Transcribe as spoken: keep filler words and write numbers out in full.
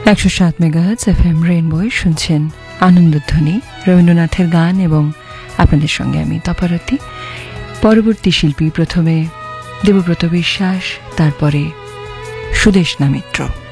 একশো সাত megahertz F M রেইনবোয় শুনছেন আনন্দধ্বনি, রবীন্দ্রনাথের গান এবং আপনাদের সঙ্গে আমি তপারতী। পরবর্তী শিল্পী প্রথমে দেবব্রত বিশ্বাস, তারপরে সুদেষ্ণা মিত্র।